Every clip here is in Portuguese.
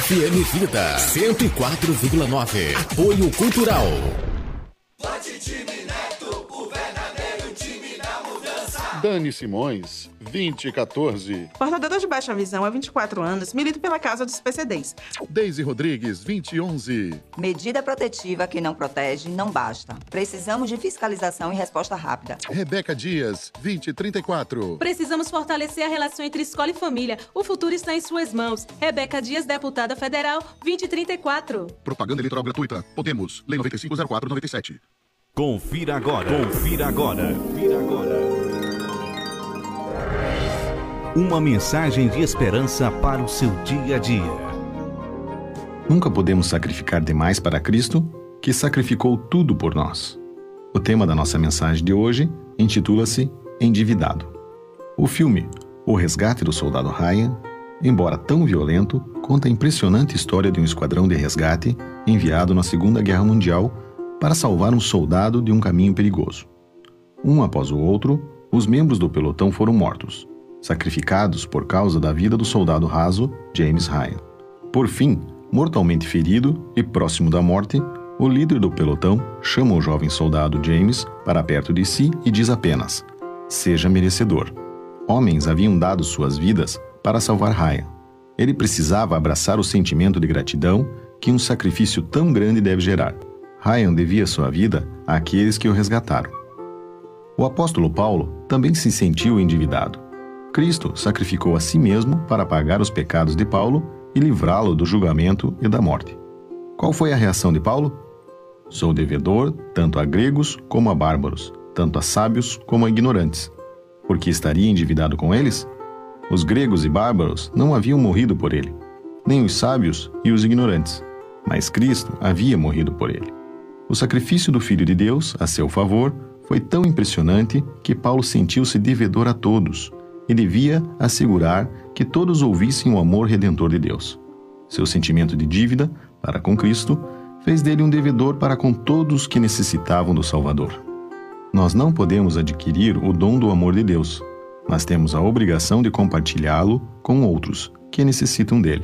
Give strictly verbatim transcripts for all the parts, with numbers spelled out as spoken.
F M Vida cento e quatro vírgula nove. Apoio Cultural. Vote Time Neto, o verdadeiro time da mudança. Dani Simões, vinte e quatorze. Portadora de baixa visão há vinte e quatro anos, milita pela causa dos P C Ds. Deise Rodrigues, vinte e onze. Medida protetiva que não protege não basta. Precisamos de fiscalização e resposta rápida. Rebeca Dias, vinte e trinta e quatro. Precisamos fortalecer a relação entre escola e família. O futuro está em suas mãos. Rebeca Dias, deputada federal, vinte e trinta e quatro. Propaganda eleitoral gratuita. Podemos. Lei noventa e cinco zero quatro noventa e sete. Confira agora. Confira agora. Confira agora. Uma mensagem de esperança para o seu dia a dia. Nunca podemos sacrificar demais para Cristo, que sacrificou tudo por nós. O tema da nossa mensagem de hoje intitula-se Endividado. O filme O Resgate do Soldado Ryan, embora tão violento, conta a impressionante história de um esquadrão de resgate enviado na Segunda Guerra Mundial para salvar um soldado de um caminho perigoso. Um após o outro, os membros do pelotão foram mortos, sacrificados por causa da vida do soldado raso James Ryan. Por fim, mortalmente ferido e próximo da morte, o líder do pelotão chama o jovem soldado James para perto de si e diz apenas: seja merecedor. Homens haviam dado suas vidas para salvar Ryan. Ele precisava abraçar o sentimento de gratidão que um sacrifício tão grande deve gerar. Ryan devia sua vida àqueles que o resgataram. O apóstolo Paulo também se sentiu endividado. Cristo sacrificou a si mesmo para pagar os pecados de Paulo e livrá-lo do julgamento e da morte. Qual foi a reação de Paulo? Sou devedor tanto a gregos como a bárbaros, tanto a sábios como a ignorantes. Porque estaria endividado com eles? Os gregos e bárbaros não haviam morrido por ele, nem os sábios e os ignorantes, mas Cristo havia morrido por ele. O sacrifício do Filho de Deus a seu favor foi tão impressionante que Paulo sentiu-se devedor a todos e devia assegurar que todos ouvissem o amor redentor de Deus. Seu sentimento de dívida para com Cristo fez dele um devedor para com todos que necessitavam do Salvador. Nós não podemos adquirir o dom do amor de Deus, mas temos a obrigação de compartilhá-lo com outros que necessitam dele.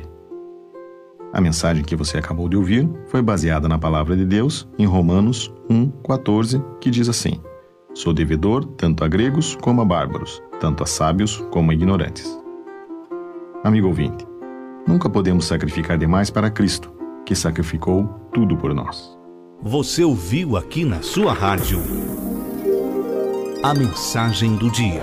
A mensagem que você acabou de ouvir foi baseada na palavra de Deus em Romanos um, quatorze, que diz assim: sou devedor tanto a gregos como a bárbaros, tanto a sábios como a ignorantes. Amigo ouvinte, nunca podemos sacrificar demais para Cristo, que sacrificou tudo por nós. Você ouviu aqui na sua rádio a mensagem do dia.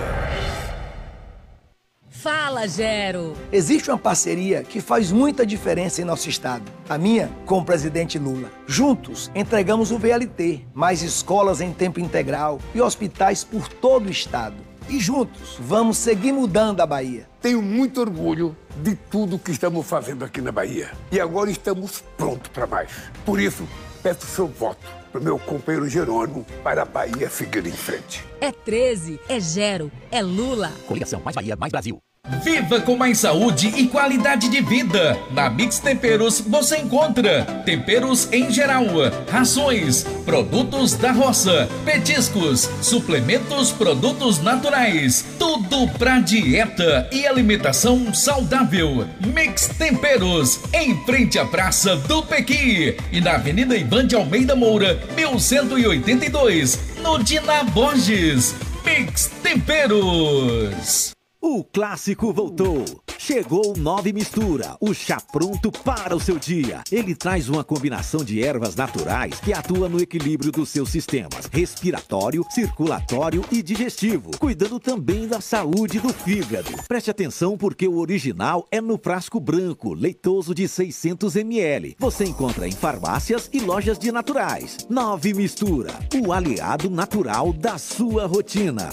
Fala, Gero! Existe uma parceria que faz muita diferença em nosso estado. A minha com o presidente Lula. Juntos, entregamos o V L T, mais escolas em tempo integral e hospitais por todo o estado. E juntos, vamos seguir mudando a Bahia. Tenho muito orgulho de tudo que estamos fazendo aqui na Bahia. E agora estamos prontos para mais. Por isso, peço seu voto para o meu companheiro Jerônimo para a Bahia seguir em frente. É treze, é Gero, é Lula. Coligação Mais Bahia, Mais Brasil. Viva com mais saúde e qualidade de vida. Na Mix Temperos você encontra temperos em geral, rações, produtos da roça, petiscos, suplementos, produtos naturais. Tudo pra dieta e alimentação saudável. Mix Temperos, em frente à Praça do Pequi e na Avenida Ivan de Almeida Moura, mil cento e oitenta e dois, no Dina Borges. Mix Temperos. O clássico voltou. Chegou o Nove Mistura, o chá pronto para o seu dia. Ele traz uma combinação de ervas naturais que atua no equilíbrio dos seus sistemas respiratório, circulatório e digestivo, cuidando também da saúde do fígado. Preste atenção porque o original é no frasco branco, leitoso de seiscentos mililitros. Você encontra em farmácias e lojas de naturais. Nove Mistura, o aliado natural da sua rotina.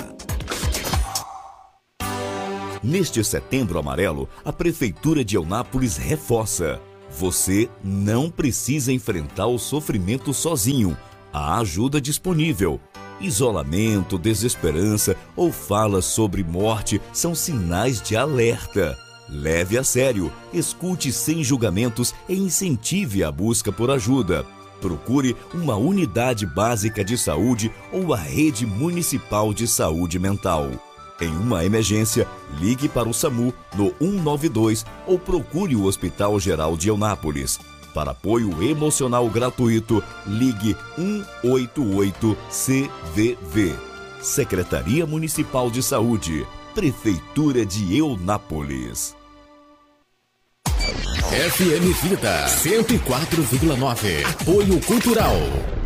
Neste Setembro Amarelo, a Prefeitura de Eunápolis reforça: você não precisa enfrentar o sofrimento sozinho. Há ajuda disponível. Isolamento, desesperança ou falas sobre morte são sinais de alerta. Leve a sério, escute sem julgamentos e incentive a busca por ajuda. Procure uma unidade básica de saúde ou a rede municipal de saúde mental. Em uma emergência, ligue para o SAMU no um nove dois ou procure o Hospital Geral de Eunápolis. Para apoio emocional gratuito, ligue um oito oito C V V. Secretaria Municipal de Saúde, Prefeitura de Eunápolis. F M Vida cento e quatro vírgula nove. Apoio Cultural.